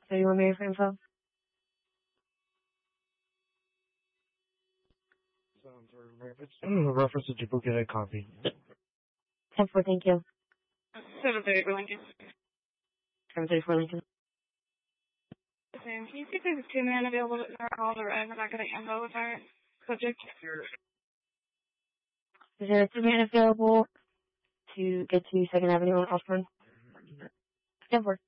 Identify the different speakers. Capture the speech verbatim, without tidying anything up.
Speaker 1: So you want me for info?
Speaker 2: Sounds very It's a reference to duplicate copy.
Speaker 1: ten four, thank you.
Speaker 3: seven thirty-four Lincoln.
Speaker 1: seven thirty-four Lincoln.
Speaker 3: Sam, can you see if there's a two-man available at our call or in the back of the ammo with our subject?
Speaker 1: Is there a two-man available to get to second Avenue on Osborne? ten four.